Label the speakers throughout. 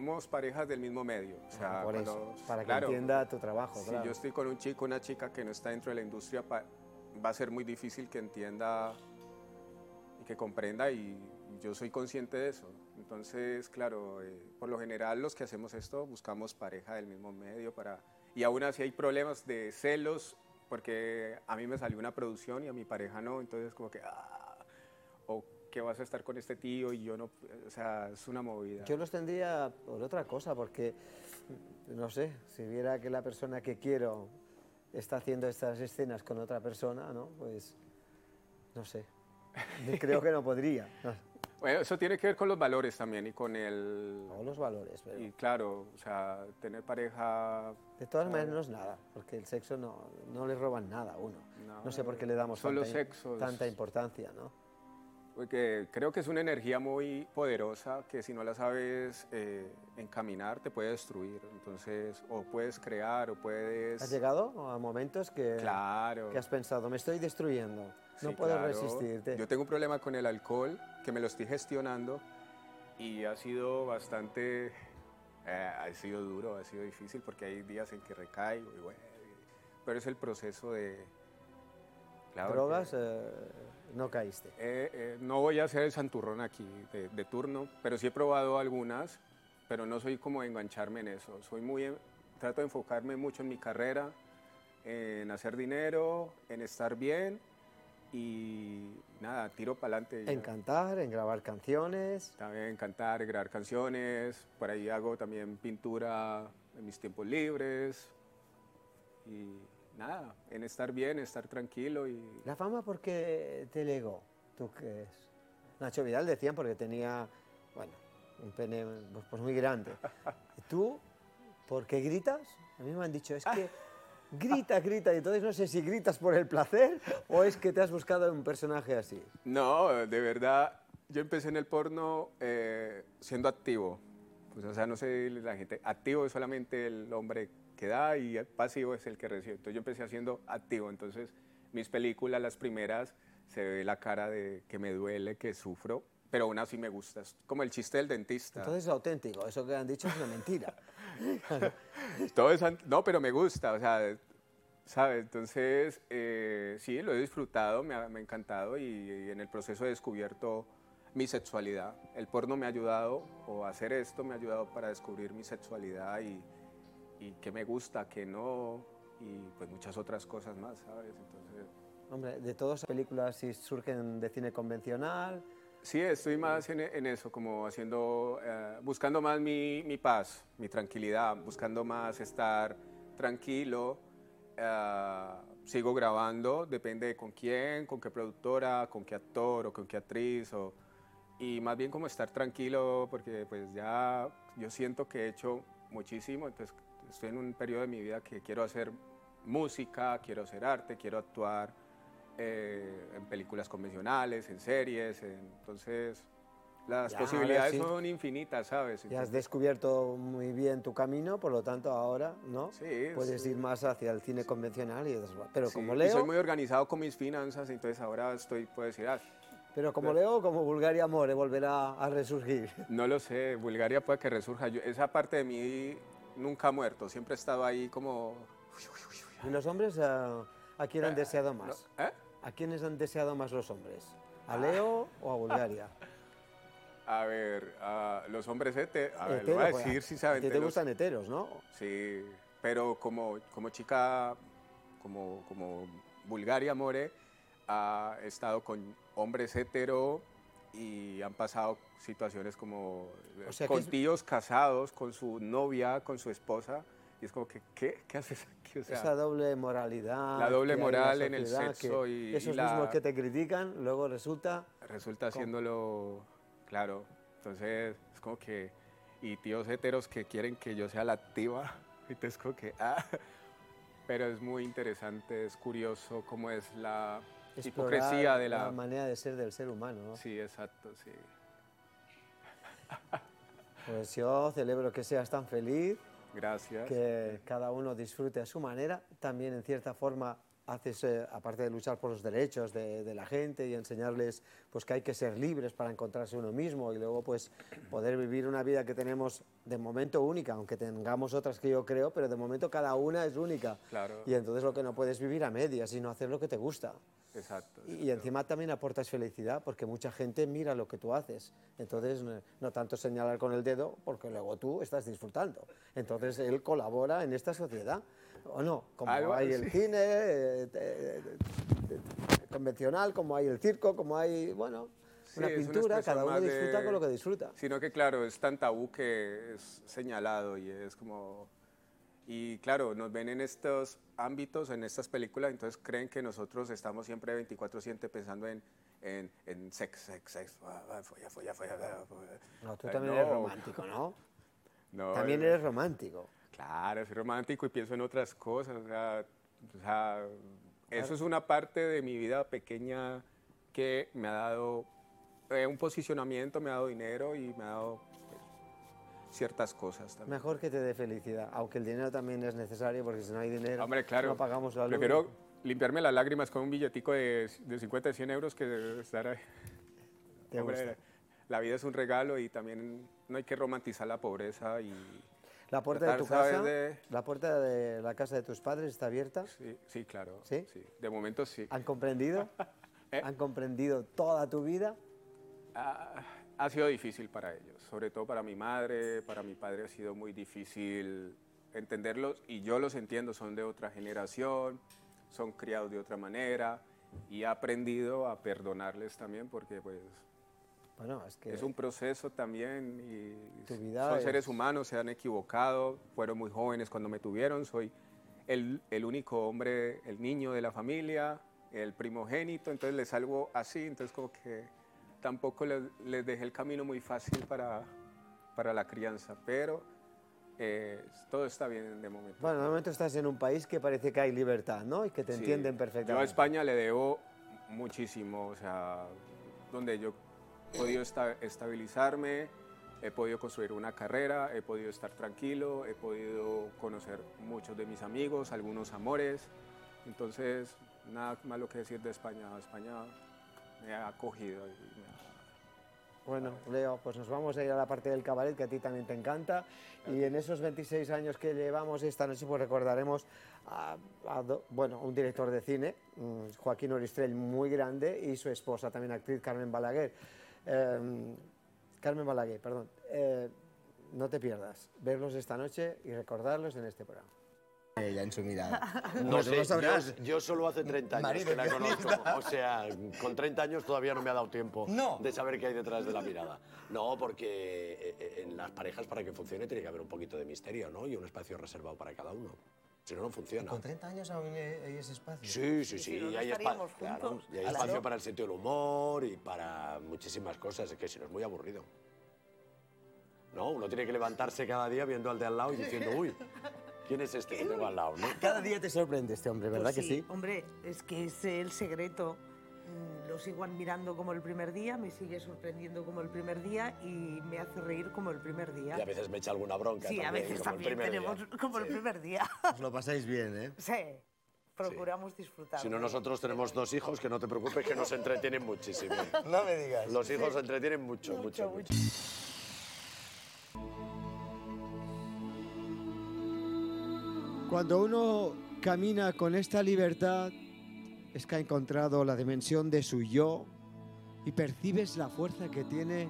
Speaker 1: somos parejas del mismo medio. O sea,
Speaker 2: por eso,
Speaker 1: cuando,
Speaker 2: para que
Speaker 1: claro,
Speaker 2: entienda tu trabajo.
Speaker 1: si
Speaker 2: Claro.
Speaker 1: yo estoy con un chico, una chica que no está dentro de la industria, va a ser muy difícil que entienda y que comprenda, y yo soy consciente de eso. Entonces, claro, por lo general los que hacemos esto buscamos pareja del mismo medio y aún así hay problemas de celos porque a mí me salió una producción y a mi pareja no, entonces como que, o que vas a estar con este tío y yo no, o sea, es una movida.
Speaker 2: Yo los tendría por otra cosa, porque, no sé, si viera que la persona que quiero está haciendo estas escenas con otra persona, ¿no? Pues, no sé, creo que no podría. No.
Speaker 1: Bueno, eso tiene que ver con los valores también y con el...
Speaker 2: O los valores, pero...
Speaker 1: Y claro, o sea, tener pareja...
Speaker 2: De todas maneras no es nada, porque el sexo no le roban nada a uno. No sé por qué le damos tanta importancia, ¿no?
Speaker 1: Porque creo que es una energía muy poderosa que si no la sabes encaminar te puede destruir. Entonces, o puedes crear o puedes...
Speaker 2: ¿Has llegado a momentos que has pensado, me estoy destruyendo, no
Speaker 1: sí,
Speaker 2: puedo
Speaker 1: claro.
Speaker 2: resistirte?
Speaker 1: Yo tengo un problema con el alcohol, que me lo estoy gestionando y ha sido bastante... ha sido duro, ha sido difícil porque hay días en que recaigo y bueno, pero es el proceso de... Claro,
Speaker 2: ¿Drogas? No caíste.
Speaker 1: No voy a hacer el santurrón aquí de turno, pero sí he probado algunas, pero no soy como de engancharme en eso. Trato de enfocarme mucho en mi carrera, en hacer dinero, en estar bien y nada, tiro para adelante.
Speaker 2: En cantar, en grabar canciones.
Speaker 1: También en cantar, en grabar canciones, por ahí hago también pintura en mis tiempos libres y... Nada, en estar bien, estar tranquilo y...
Speaker 2: ¿La fama por qué te legó? ¿Tú qué es? Nacho Vidal decían porque tenía, bueno, un pene pues muy grande. ¿Tú por qué gritas? A mí me han dicho, es que grita, y entonces no sé si gritas por el placer o es que te has buscado un personaje así.
Speaker 1: No, de verdad, yo empecé en el porno siendo activo. Pues, o sea, no sé, la gente, activo es solamente el hombre que da y pasivo es el que recibe. Entonces yo empecé haciendo activo, entonces mis películas, las primeras, se ve la cara de que me duele, que sufro, pero aún así me gusta, es como el chiste del dentista.
Speaker 2: Entonces es auténtico, eso que han dicho es una mentira.
Speaker 1: No, pero me gusta, o sea, ¿sabes? Entonces, sí, lo he disfrutado, me ha encantado y en el proceso he descubierto mi sexualidad. El porno me ha ayudado, o hacer esto me ha ayudado para descubrir mi sexualidad y qué me gusta, qué no, y pues muchas otras cosas más, ¿sabes? Entonces...
Speaker 2: Hombre, de todas las películas si surgen de cine convencional...
Speaker 1: Sí, estoy más en eso, como haciendo, buscando más mi paz, mi tranquilidad, buscando más estar tranquilo, sigo grabando, depende con quién, con qué productora, con qué actor o con qué actriz, y más bien como estar tranquilo, porque pues ya yo siento que he hecho muchísimo, entonces estoy en un periodo de mi vida que quiero hacer música, quiero hacer arte, quiero actuar en películas convencionales, en series, entonces las posibilidades son infinitas, ¿sabes? Entonces,
Speaker 2: ya has descubierto muy bien tu camino, por lo tanto ahora, ¿no?
Speaker 1: Sí,
Speaker 2: puedes ir más hacia el cine convencional, pero
Speaker 1: sí,
Speaker 2: como Leo...
Speaker 1: Y soy muy organizado con mis finanzas, entonces ahora puedo decir...
Speaker 2: pero como Leo, como Bulgaria Amore, volverá a resurgir.
Speaker 1: No lo sé, Bulgaria puede que resurja. Esa parte de mí nunca ha muerto, siempre he estado ahí como...
Speaker 2: ¿Y los hombres a quién han deseado más?
Speaker 1: No,
Speaker 2: ¿A quiénes han deseado más los hombres? ¿A Leo o a Bulgaria?
Speaker 1: A ver, los hombres heteros, a ver,
Speaker 2: hetero,
Speaker 1: lo voy a decir si saben.
Speaker 2: te gustan heteros, ¿no?
Speaker 1: Sí, pero como chica, como Bulgaria More, ha estado con hombres hetero y han pasado situaciones como con tíos casados, con su novia, con su esposa, y es como que, ¿qué haces aquí? O sea,
Speaker 2: esa doble moralidad.
Speaker 1: La doble moral en el sexo y
Speaker 2: esos mismos que te critican, luego resulta
Speaker 1: haciéndolo, claro, entonces es como que, y tíos heteros que quieren que yo sea la activa, entonces como que, pero es muy interesante, es curioso cómo es la hipocresía de
Speaker 2: la manera de ser del ser humano, ¿no?
Speaker 1: Sí, exacto, sí.
Speaker 2: Pues yo celebro que seas tan feliz.
Speaker 1: Gracias.
Speaker 2: Que cada uno disfrute a su manera, también en cierta forma haces, aparte de luchar por los derechos de la gente y enseñarles pues, que hay que ser libres para encontrarse uno mismo y luego pues, poder vivir una vida que tenemos de momento única, aunque tengamos otras que yo creo, pero de momento cada una es única.
Speaker 1: Claro.
Speaker 2: Y entonces lo que no puedes vivir a medias, sino hacer lo que te gusta.
Speaker 1: Exacto.
Speaker 2: Y encima también aportas felicidad porque mucha gente mira lo que tú haces. Entonces, no tanto señalar con el dedo porque luego tú estás disfrutando. Entonces, él colabora en esta sociedad. ¿O no? Como
Speaker 1: Algo
Speaker 2: hay el
Speaker 1: así.
Speaker 2: cine convencional, como hay el circo, como hay, bueno, una
Speaker 1: Sí, es
Speaker 2: pintura,
Speaker 1: expresión
Speaker 2: cada uno
Speaker 1: más
Speaker 2: disfruta con lo que disfruta.
Speaker 1: Sino que, claro, es tan tabú que es señalado y es como... Y claro, nos ven en estos ámbitos, en estas películas, entonces creen que nosotros estamos siempre 24/7 pensando en sex, folla.
Speaker 2: No, tú también eres romántico, ¿no?
Speaker 1: No,
Speaker 2: También eres romántico.
Speaker 1: Claro, soy romántico y pienso en otras cosas. O sea, eso es una parte de mi vida pequeña que me ha dado un posicionamiento, me ha dado dinero y me ha dado pues, ciertas cosas también.
Speaker 2: Mejor que te dé felicidad, aunque el dinero también es necesario, porque si no hay dinero,
Speaker 1: Hombre, claro,
Speaker 2: no pagamos la luz.
Speaker 1: prefiero limpiarme las lágrimas con un billetico de 50, 100 euros que estar ahí.
Speaker 2: ¿Te
Speaker 1: Hombre,
Speaker 2: gusta?
Speaker 1: la vida es un regalo y también no hay que romantizar la pobreza y...
Speaker 2: ¿La puerta de tu
Speaker 1: tratar,
Speaker 2: casa,
Speaker 1: ¿sabes?
Speaker 2: la puerta de la casa de tus padres está abierta?
Speaker 1: Sí, sí, claro.
Speaker 2: ¿Sí?
Speaker 1: De momento sí.
Speaker 2: ¿Han comprendido?
Speaker 1: ¿Eh?
Speaker 2: ¿Han comprendido toda tu vida?
Speaker 1: Ha sido difícil para ellos, sobre todo para mi madre, para mi padre ha sido muy difícil entenderlos y yo los entiendo, son de otra generación, son criados de otra manera y he aprendido a perdonarles también porque pues
Speaker 2: Bueno, es que
Speaker 1: es un proceso también y
Speaker 2: tu vida
Speaker 1: son
Speaker 2: es-
Speaker 1: seres humanos, se han equivocado, fueron muy jóvenes cuando me tuvieron, soy el único hombre, el niño de la familia, el primogénito, entonces les salgo así, entonces como que tampoco les dejé el camino muy fácil para la crianza, pero todo está bien de momento.
Speaker 2: Bueno, de momento estás en un país que parece que hay libertad, ¿no? Y que te
Speaker 1: Sí,
Speaker 2: entienden
Speaker 1: yo a
Speaker 2: perfectamente.
Speaker 1: España le debo muchísimo, o sea, donde yo he podido estabilizarme, he podido construir una carrera, he podido estar tranquilo, he podido conocer muchos de mis amigos, algunos amores, entonces nada malo que decir de España. España me ha acogido y me ha...
Speaker 2: Bueno, Leo, pues nos vamos a ir a la parte del cabaret que a ti también te encanta y en esos 26 años que llevamos esta noche pues recordaremos bueno, un director de cine, Joaquín Oristrell, muy grande, y su esposa, también actriz, Carmen Balaguer. Carmen Balaguer, perdón. No te pierdas verlos esta noche y recordarlos en este programa.
Speaker 3: Ella en su mirada.
Speaker 4: No
Speaker 3: Pues
Speaker 4: sé,
Speaker 3: lo sabrás.
Speaker 4: yo solo hace 30 años
Speaker 3: Marido
Speaker 4: que la
Speaker 3: guionista.
Speaker 4: conozco. O sea, con 30 años todavía no me ha dado tiempo
Speaker 3: No.
Speaker 4: de saber qué hay detrás de la mirada. No, porque en las parejas para que funcione tiene que haber un poquito de misterio, ¿no? Y un espacio reservado para cada uno. Si no, no funciona.
Speaker 3: Con 30 años aún hay ese espacio.
Speaker 4: Sí, sí,
Speaker 5: si
Speaker 4: sí.
Speaker 5: no, no
Speaker 4: y hay,
Speaker 5: estaríamos
Speaker 4: claro,
Speaker 5: juntos.
Speaker 4: y hay
Speaker 5: Claro.
Speaker 4: espacio para el sentido del humor y para muchísimas cosas. Es que si no es muy aburrido. No, uno tiene que levantarse cada día viendo al de al lado y diciendo, uy, ¿quién es este que tengo al lado? ¿no?
Speaker 3: Cada día te sorprende este hombre, ¿verdad
Speaker 5: Pues
Speaker 3: que sí?
Speaker 5: Hombre, es que es el secreto. Lo sigo admirando como el primer día, me sigue sorprendiendo como el primer día y me hace reír como el primer día.
Speaker 4: Y a veces me echa alguna bronca.
Speaker 5: Sí, a
Speaker 4: también,
Speaker 5: veces
Speaker 4: como el
Speaker 5: también
Speaker 4: primer día.
Speaker 5: tenemos como el primer día.
Speaker 3: Os lo pasáis bien, ¿eh?
Speaker 5: Sí, procuramos disfrutar.
Speaker 4: Si no, nosotros tenemos 2 hijos, que no te preocupes, que nos entretienen muchísimo.
Speaker 3: No me digas.
Speaker 4: Los hijos se entretienen mucho, mucho, mucho.
Speaker 2: Cuando uno camina con esta libertad, es que ha encontrado la dimensión de su yo y percibes la fuerza que tiene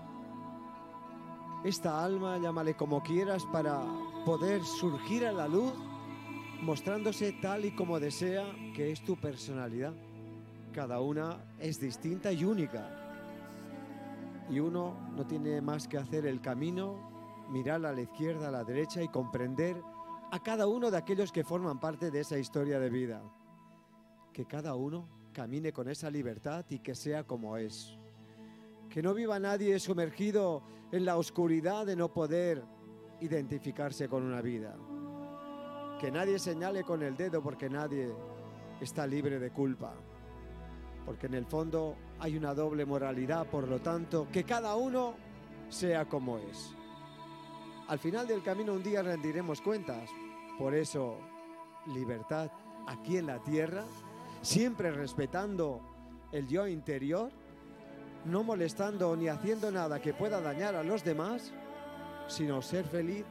Speaker 2: esta alma, llámale como quieras, para poder surgir a la luz, mostrándose tal y como desea, que es tu personalidad. Cada una es distinta y única. Y uno no tiene más que hacer el camino, mirar a la izquierda, a la derecha y comprender a cada uno de aquellos que forman parte de esa historia de vida. Que cada uno camine con esa libertad y que sea como es. Que no viva nadie sumergido en la oscuridad de no poder identificarse con una vida. Que nadie señale con el dedo porque nadie está libre de culpa. Porque en el fondo hay una doble moralidad, por lo tanto, que cada uno sea como es. Al final del camino un día rendiremos cuentas. Por eso, libertad
Speaker 6: aquí en la tierra, siempre respetando el yo interior, no molestando ni haciendo nada que pueda dañar a los demás, sino ser feliz